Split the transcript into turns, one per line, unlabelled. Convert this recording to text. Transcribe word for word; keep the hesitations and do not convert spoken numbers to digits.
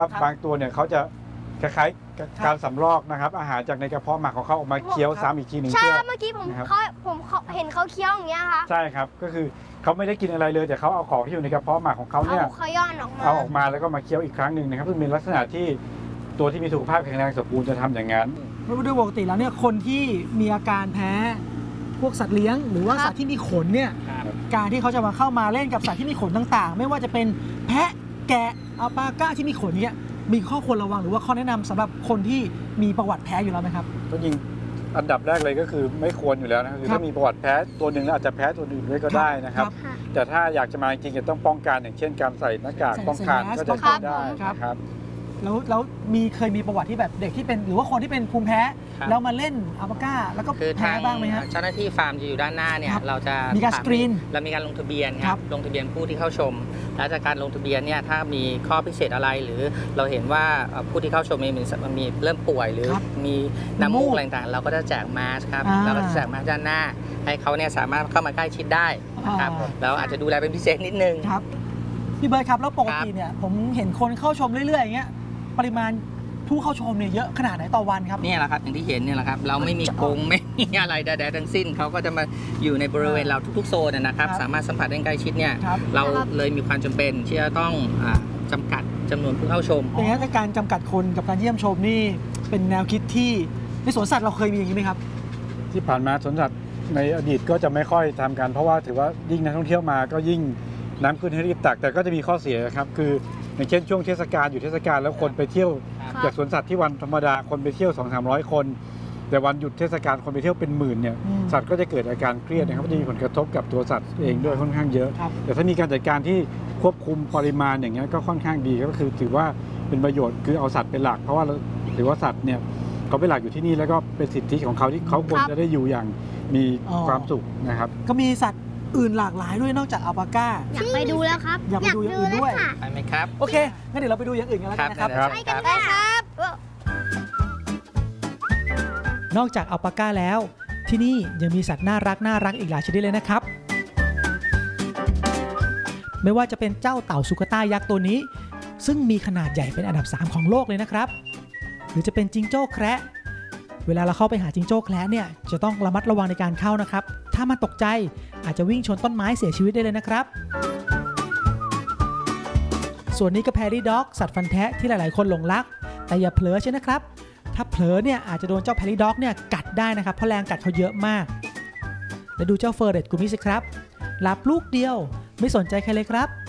บางตัวเนี่ยเขาจะคล้ายๆการสำรอกนะครับอาหารจากในกระเพาะหมักของเขาออกมาเคี้ยวซ้ำอีกทีหนึ่ง
ใช่
เพื่อ
เมื่อกี้ผมเขาผมเห็นเขาเคี้ยวอย่างเงี้ยค่ะ
ใช่ครับก็คือเขาไม่ได้กินอะไรเลยแต่เขาเอาของที่อยู่ในกระเพาะหมักของเขาเนี่ย
เอาเขาย่อนออกมา
เอาออกมาแล้วก็มาเคี้ยวอีกครั้งหนึ่งนะครับซึ่งเป็นลักษณะที่ตัวที่มีสุขภาพแข็งแรงสมบูรณ์จะทำอย่างนั้น
โดยปกติแล้วเนี่ยคนที่มีอาการแพ้พวกสัตว์เลี้ยงหรือว่าสัตว์ที่มีขนเนี่ยการที่เขาจะมาเข้ามาเล่นกับสัตว์ที่มีขนต่างๆไม่ว่าจะเป็นแพะแกะอัลปาก้าที่มีขนเนี่ยมีข้อควรระวังหรือว่าข้อแนะนำสำหรับคนที่มีประวัติแพ้อยู่แล้วไหมครับ
ก็จริงอันดับแรกเลยก็คือไม่ควรอยู่แล้วนะคือถ้ามีประวัติแพ้ตัวหนึ่งแล้วอาจจะแพ้ตัวอื่นด้วยก็ได้นะครับแต่ถ้าอยากจะมาจริงๆจะต้องป้องกันอย่างเช่นการใส่หน้ากากป้องกันก็จะช่วยได้นะครับ
แล้วแล้วมีเคยมีประวัติที่แบบเด็กที่เป็นหรือว่าคนที่เป็นภูมิแพ้แล้วมาเล่นอัลปาก้าแล้วก็แพ้บ้างไหมครับ
เจ้าหน้าที่ฟาร์มจะอยู่ด้านหน้าเนี่ยเราจะ
มีการสกรีน
เรามีการลงทะเบียนครับลงทะเบียนผู้ที่เข้าชมและจากการลงทะเบียนเนี่ยถ้ามีข้อพิเศษอะไรหรือเราเห็นว่าผู้ที่เข้าชมมีมีเริ่มป่วยหรือมีน้ำมูกอะไรต่างๆเราก็จะแจกมาสครับเราก็จะแจกมาสด้านหน้าให้เขาเนี่ยสามารถเข้ามาใกล้ชิดได้นะครับแล้วอาจจะดูแลเป็นพิเศษนิดนึง
ครับพี่เบิร์ดครับแล้วปกติเนี่ยผมเห็นคนเข้าชมเรื่อยๆอย่างเงี้ยปริมาณผู้เข้าชมเนี่ยเยอะขนาดไหนต่อวันครับ
นี่แหละครับอย่างที่เห็นเนี่ยแหละครับเราไม่มีกรงไม่มีอะไรใดๆทั้งสิ้นเขาก็จะมาอยู่ในบริเวณเราทุกๆโซนนะครับสามารถสัมผัสได้ใกล้ชิดเนี่ยเราเลยมีความจำเป็นที่จะต้องจำกัดจำนวนผู้เข้าชม
เป็นงั้นการจำกัดคนกับการเยี่ยมชมนี่เป็นแนวคิดที่ในสวนสัตว์เราเคยมีอย่างนี้ไหมครับ
ที่ผ่านมาสวนสัตว์ในอดีตก็จะไม่ค่อยทำกันเพราะว่าถือว่ายิ่งนักท่องเที่ยวมาก็ยิ่งน้ำขึ้นให้รีบตักแต่ก็จะมีข้อเสียครับคืออย่างเช่นช่วงเทศกาลอยู่เทศกาลแล้วคนไปเที่ยวจากสวนสัตว์ที่วันธรรมดาคนไปเที่ยว สองถึงสามร้อย คนแต่วันหยุดเทศกาลคนไปเที่ยวเป็นหมื่นเนี่ยสัตว์ก็จะเกิดอาการเครียดนะครับจะมีผลกระทบกับตัวสัตว์เองด้วยค่อนข้างเยอะแต่ถ้ามีการจัดการที่ควบคุมปริมาณอย่างเงี้ยก็ค่อนข้างดีก็คือถือว่าเป็นประโยชน์คือเอาสัตว์เป็นหลักเพราะว่าถือว่าสัตว์เนี่ยเขาเป็นหลักอยู่ที่นี่แล้วก็เป็นสิทธิของเขาที่เขาควรจะได้อยู่อย่างมีความสุขนะครับ
ก็มีสัตว์อื่นหลากหลายด้วยนอกจากอัลปาก้า
อยากไปดูแล้วครับ
อยากไปดูอย่างอื่นด้วย
ไปไหมครับ
โอเคงั้นเดี๋ยวเราไปดูอย่างอื่นกันแล้วกันนะครับ
ไปกันครับ
นอกจากอัลปาก้าแล้วที่นี่ยังมีสัตว์น่ารักน่ารักอีกหลายชนิดเลยนะครับไม่ว่าจะเป็นเจ้าเต่าสุกาต้ายักษ์ตัวนี้ซึ่งมีขนาดใหญ่เป็นอันดับสามของโลกเลยนะครับหรือจะเป็นจิงโจ้แคระเวลาเราเข้าไปหาจิงโจ้แคระเนี่ยจะต้องระมัดระวังในการเข้านะครับถ้ามันตกใจอาจจะวิ่งชนต้นไม้เสียชีวิตได้เลยนะครับส่วนนี้ก็แพรี่ด็อกสัตว์ฟันแทะที่หลายๆคนหลงรักแต่อย่าเผลอใช่นะครับถ้าเผลอเนี่ยอาจจะโดนเจ้าแพรี่ด็อกเนี่ยกัดได้นะครับเพราะแรงกัดเขาเยอะมากและดูเจ้าเฟอร์เรตกูมิสิครับหลับลูกเดียวไม่สนใจใครเลยครับ